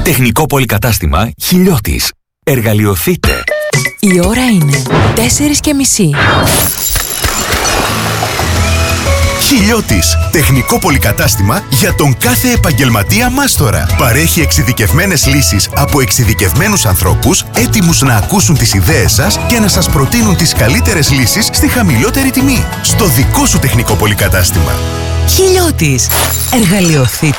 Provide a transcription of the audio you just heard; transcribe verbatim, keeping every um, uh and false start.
Τεχνικό πολυκατάστημα Χιλιώτης. Εργαλειοθείτε. Η ώρα είναι τέσσερις και μισή. Χιλιώτης. Τεχνικό πολυκατάστημα για τον κάθε επαγγελματία μάστορα. Παρέχει εξειδικευμένες λύσεις από εξειδικευμένους ανθρώπους, έτοιμους να ακούσουν τις ιδέες σας και να σας προτείνουν τις καλύτερες λύσεις στη χαμηλότερη τιμή. Στο δικό σου τεχνικό πολυκατάστημα. Χιλιώτης. Εργαλειοθείτε.